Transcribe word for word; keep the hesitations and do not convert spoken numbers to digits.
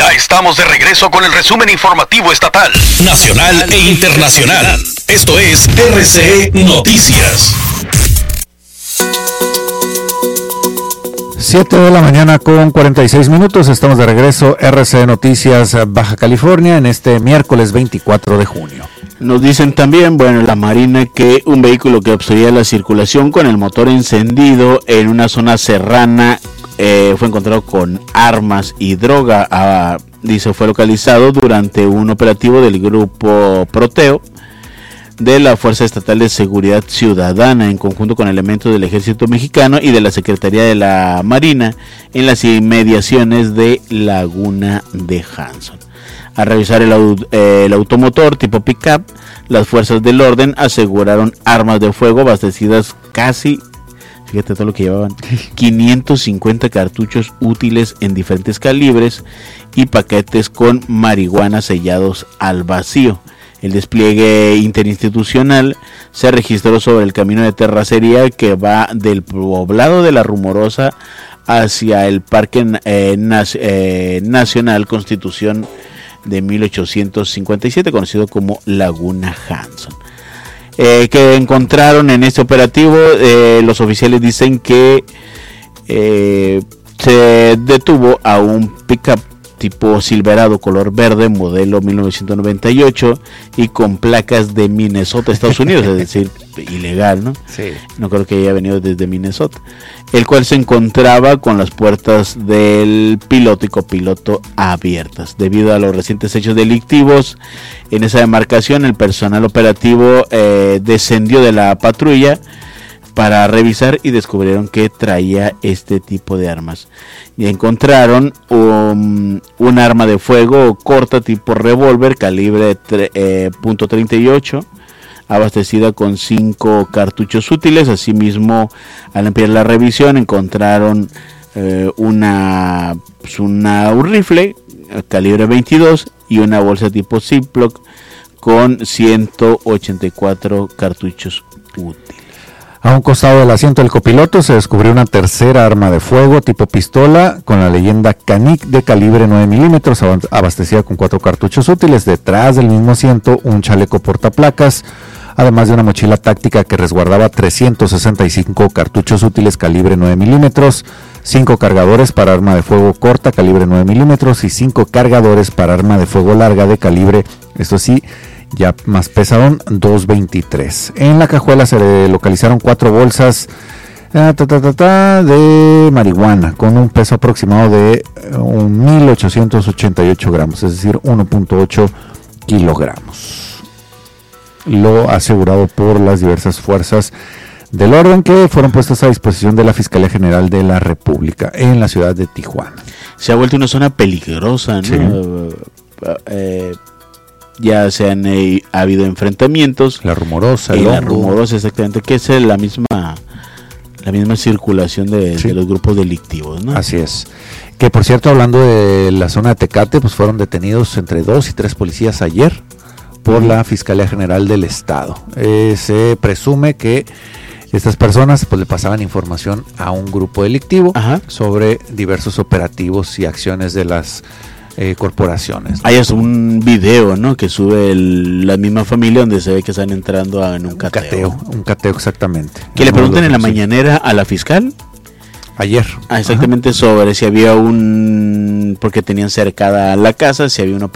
Ya estamos de regreso con el resumen informativo estatal, nacional e internacional. Esto es R C E Noticias. siete de la mañana con cuarenta y seis minutos, estamos de regreso, R C E Noticias Baja California, en este miércoles veinticuatro de junio. Nos dicen también, bueno, la Marina, que un vehículo que obstruía la circulación con el motor encendido en una zona serrana eh, fue encontrado con armas y droga. Ah, dice, fue localizado durante un operativo del grupo Proteo de la Fuerza Estatal de Seguridad Ciudadana en conjunto con elementos del Ejército Mexicano y de la Secretaría de la Marina en las inmediaciones de Laguna de Hanson. Al revisar el, eh, el automotor tipo pick-up, las fuerzas del orden aseguraron armas de fuego abastecidas casi, fíjate todo lo que llevaban, quinientos cincuenta cartuchos útiles en diferentes calibres y paquetes con marihuana sellados al vacío. El despliegue interinstitucional se registró sobre el camino de terracería que va del poblado de La Rumorosa hacia el Parque eh, Nac- eh, Nacional Constitución de mil ochocientos cincuenta y siete, conocido como Laguna Hanson. Eh, que encontraron en este operativo, eh, los oficiales dicen que eh, se detuvo a un pickup tipo Silverado color verde, modelo mil novecientos noventa y ocho y con placas de Minnesota, Estados Unidos, es decir, ilegal, ¿no? Sí. No creo que haya venido desde Minnesota, el cual se encontraba con las puertas del piloto y copiloto abiertas. Debido a los recientes hechos delictivos en esa demarcación, el personal operativo eh, descendió de la patrulla para revisar y descubrieron que traía este tipo de armas. Y encontraron un, un arma de fuego corta tipo revólver calibre eh, punto treinta y ocho, abastecida con cinco cartuchos útiles. Asimismo, al ampliar la revisión encontraron eh, una, pues una un rifle calibre veintidós y una bolsa tipo Ziploc con ciento ochenta y cuatro cartuchos útiles. A un costado del asiento del copiloto se descubrió una tercera arma de fuego tipo pistola con la leyenda Canic de calibre nueve milímetros, abastecida con cuatro cartuchos útiles. Detrás del mismo asiento un chaleco portaplacas, además de una mochila táctica que resguardaba trescientos sesenta y cinco cartuchos útiles calibre nueve milímetros, cinco cargadores para arma de fuego corta calibre nueve milímetros y cinco cargadores para arma de fuego larga de calibre, esto sí, ya más pesadón, dos veintitrés. En la cajuela se localizaron cuatro bolsas eh, ta, ta, ta, ta, de marihuana con un peso aproximado de eh, mil ochocientos ochenta y ocho gramos, es decir, uno punto ocho kilogramos. Lo asegurado por las diversas fuerzas del orden que fueron puestas a disposición de la Fiscalía General de la República en la ciudad de Tijuana. Se ha vuelto una zona peligrosa, ¿no? Sí. Eh, ya se han eh, ha habido enfrentamientos. La Rumorosa, el la Hongo. Rumorosa, exactamente, que es la misma la misma circulación de, Sí. de los grupos delictivos, ¿no? Así es. Que por cierto, hablando de la zona de Tecate, pues fueron detenidos entre dos y tres policías ayer por la Fiscalía General del Estado. Eh, se presume que estas personas pues le pasaban información a un grupo delictivo. Ajá. Sobre diversos operativos y acciones de las Eh, corporaciones. Hay hasta un video, ¿no? Que sube el, la misma familia donde se ve que están entrando a, en un, un cateo. cateo. Un cateo, exactamente. Que le preguntan en la mañanera a la fiscal. Ayer. Ah, exactamente. Ajá. Sobre si había un, porque tenían cercada la casa, si había una